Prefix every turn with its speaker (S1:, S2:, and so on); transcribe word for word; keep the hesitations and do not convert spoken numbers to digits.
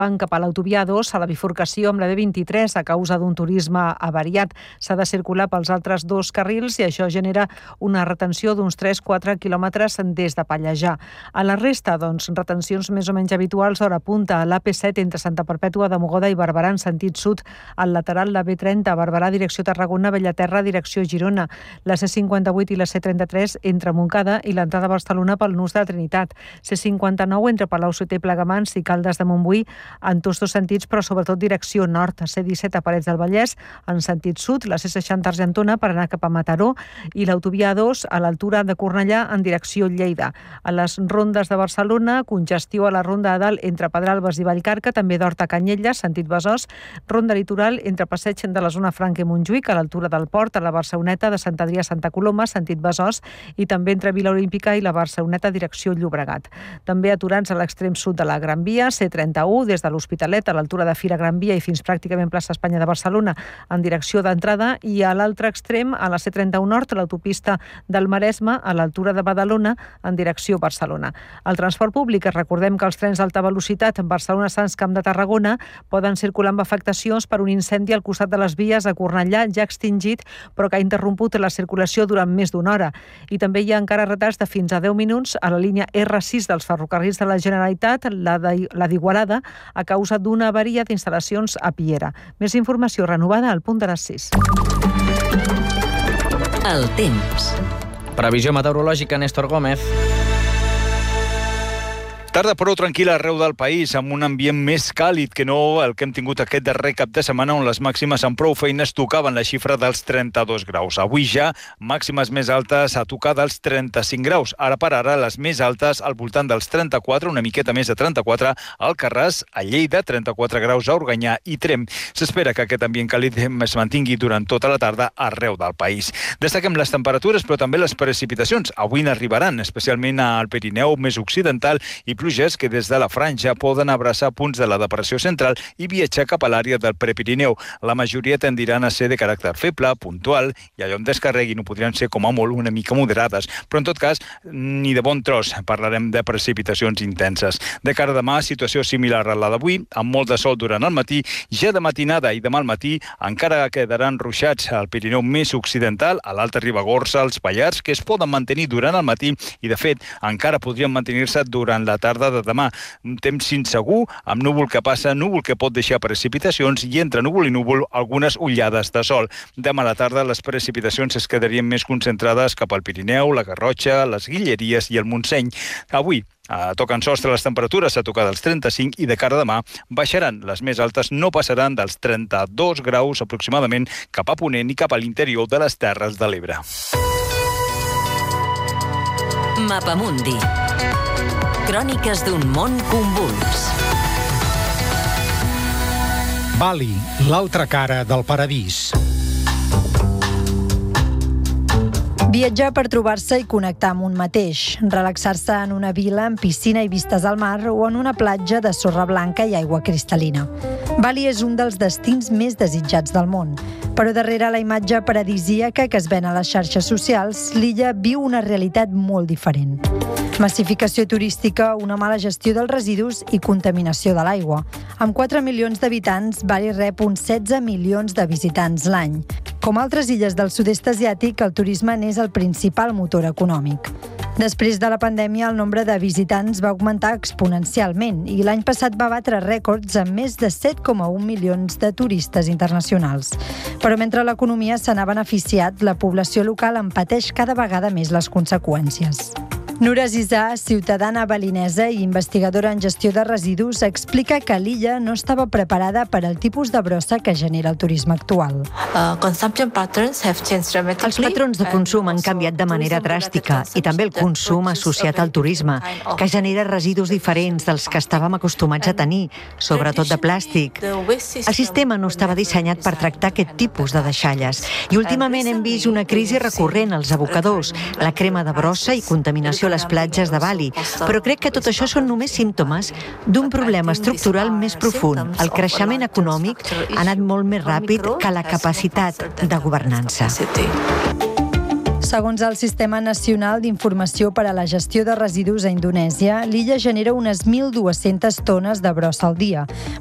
S1: van cap a l'autovia A dos a la bifurcació amb la B vint-i-tres a causa d'un turisme avariat. S'ha de circular pels altres dos carrils i això genera una retenció d'uns tres a quatre quilòmetres des de Pallejà. A la resta, doncs, retencions més o menys habituals d'hora punta a l'A P set entre Santa Perpètua de Mogoda i Barberà en sentit sud, al lateral la B trenta, Barberà direcció Tarragona, Bellaterra direcció Girona, la C cinquanta-vuit i la C trenta-tres entre Montcada i l'entrada a Barcelona pel nus de la Trinitat, C cinquanta-nou entre Palau-solità i Plegamans i Caldes de Montbui en tots dos sentits, però sobretot direcció nord, C disset a Parets del Vallès en sentit sud, la C seixanta a Argentona per anar cap a Mataró i l'autovia A dos a l'altura de Cornellà en direcció Lleida. A les rondes de Barcelona, congestió a la ronda de dalt entre Pedralbes i Vallcarca, també d'Horta a Canyelles, sentit Besòs, ronda litoral entre Passeig de la zona Franca i Montjuïc, a l'altura del port, a la Barceloneta de Sant Adrià a Santa Coloma, sentit Besòs, i també entre Vila Olímpica i la Barceloneta direcció Llobregat. També aturats a l'extrem sud de la Gran Via, C trenta-u, des de l'Hospitalet a l'altura de Fira Gran Via i fins pràcticament plaça Espanya de Barcelona en direcció d'entrada, i a l'altre extrem, a la C trenta-u Nord, a l'autopista del Maresme, a l'altura de Badalona en direcció Barcelona. El transport públic, recordem que els trens d'alta velocitat en Barcelona-Sants Camp de Tarragona poden circular amb afectacions per un incendi al costat de les vies a Cornellà, ja extingit, però que ha interromput la circulació durant més d'una hora. I també hi ha encara retards de fins a deu minuts a la línia R sis dels ferrocarrils de la Generalitat, la d'Igualada, a causa d'una avaria d'instal·lacions a Piera. Més informació renovada al punt de les sis.
S2: El temps.
S3: Previsió meteorològica, Néstor Gómez.
S4: Tarda prou tranquil·la arreu del país, amb un ambient més càlid que no el que hem tingut aquest darrer cap de setmana, on les màximes amb prou feines tocaven la xifra dels trenta-dos graus. Avui ja màximes més altes a tocar dels trenta-cinc graus. Ara per ara les més altes al voltant dels trenta-quatre, una miqueta més de trenta-quatre, al Carràs, a Lleida, trenta-quatre graus a Organyà i Tremp. S'espera que aquest ambient càlid es mantingui durant tota la tarda arreu del país. Destaquem les temperatures, però també les precipitacions. Avui n'arribaran, especialment al Pirineu més occidental, i pluges que des de la franja poden abraçar punts de la depressió central i viatjar cap a l'àrea del Prepirineu. La majoria tendiran a ser de caràcter feble, puntual, i allò on descarreguin ho podrien ser com a molt una mica moderades. Però en tot cas, ni de bon tros parlarem de precipitacions intenses. De cara a demà, situació similar a la d'avui, amb molt de sol durant el matí. Ja de matinada i demà al matí encara quedaran ruixats al Pirineu més occidental, a l'Alta Ribagorça, als Pallars, que es poden mantenir durant el matí i, de fet, encara podrien mantenir-se durant la tarda de demà. Un temps insegur, amb núvol que passa, núvol que pot deixar precipitacions i entre núvol i núvol algunes ullades de sol. Demà a la tarda les precipitacions es quedarien més concentrades cap al Pirineu, la Garrotxa, les Guilleries i el Montseny. Avui Uh, toquen sostre les temperatures a tocar dels trenta-cinc i de cara a demà baixaran. Les més altes no passaran dels trenta-dos graus aproximadament cap a Ponent i cap a l'interior de les Terres de l'Ebre.
S2: Mapamundi. Cròniques d'un món convuls.
S5: Bali, l'altra cara del paradís.
S6: Viatjar per trobar-se i connectar amb un mateix, relaxar-se en una vila amb piscina i vistes al mar o en una platja de sorra blanca i aigua cristal·lina. Bali és un dels destins més desitjats del món, però darrere la imatge paradisíaca que es ven a les xarxes socials, l'illa viu una realitat molt diferent. Massificació turística, una mala gestió dels residus i contaminació de l'aigua. Amb quatre milions d'habitants, Bali rep uns setze milions de visitants l'any. Com altres illes del sud-est asiàtic, el turisme n'és el principal motor econòmic. Després de la pandèmia, el nombre de visitants va augmentar exponencialment i l'any passat va batre rècords amb més de set coma un milions de turistes internacionals. Però mentre l'economia se n'ha beneficiat, la població local en pateix cada vegada més les conseqüències. Nura Zizà, ciutadana balinesa i investigadora en gestió de residus, explica que l'illa no estava preparada per al tipus de brossa que genera el turisme actual.
S7: Els patrons de consum han canviat de manera dràstica i també el consum associat al turisme, que genera residus diferents dels que estàvem acostumats a tenir, sobretot de plàstic. El sistema no estava dissenyat per tractar aquest tipus de deixalles i últimament hem vist una crisi recurrent als abocadors, la crema de brossa i contaminació a les platges de Bali, però crec que tot això són només símptomes d'un problema estructural més profund. El creixement econòmic ha anat molt més ràpid que la capacitat de governança.
S6: Segons el Sistema Nacional d'Informació per a la Gestió de Residus a Indonèsia, l'illa genera unes mil dues-centes tones de brossa al dia.